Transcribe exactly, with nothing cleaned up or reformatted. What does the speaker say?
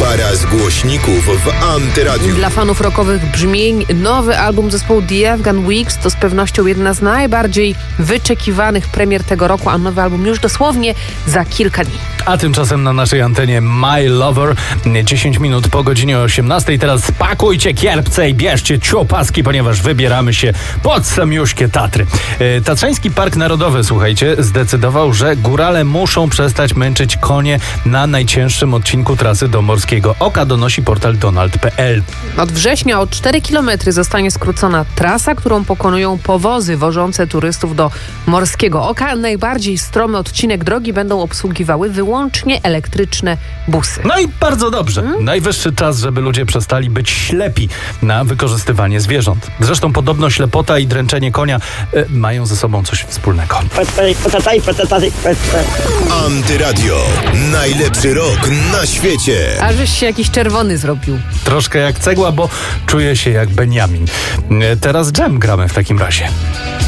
Para z głośników w Antyradiu. Dla fanów rockowych brzmień nowy album zespołu The Afghan Wigs to z pewnością jedna z najbardziej wyczekiwanych premier tego roku, a nowy album już dosłownie za kilka dni. A tymczasem na naszej antenie My Lover dziesięć minut po godzinie osiemnastej. Teraz pakujcie kierpce i bierzcie ciopaski, ponieważ wybieramy się pod samiuszkie Tatry. Tatrzański Park Narodowy, słuchajcie, zdecydował, że górale muszą przestać męczyć konie na najcięższym odcinku trasy do Morskiego Oka, donosi portal donald kropka p l. Od września o cztery kilometry zostanie skrócona trasa, którą pokonują powozy wożące turystów do Morskiego Oka. Najbardziej stromy odcinek drogi będą obsługiwały wyłącznie elektryczne busy. No i bardzo dobrze. Hmm? Najwyższy czas, żeby ludzie przestali być ślepi na wykorzystywanie zwierząt. Zresztą podobno ślepota i dręczenie konia y, mają ze sobą coś wspólnego. Antyradio. Najlepszy rok na świecie. A żeś się jakiś czerwony zrobił. Troszkę jak cegła, bo czuję się jak Beniamin. Teraz dżem gramy w takim razie.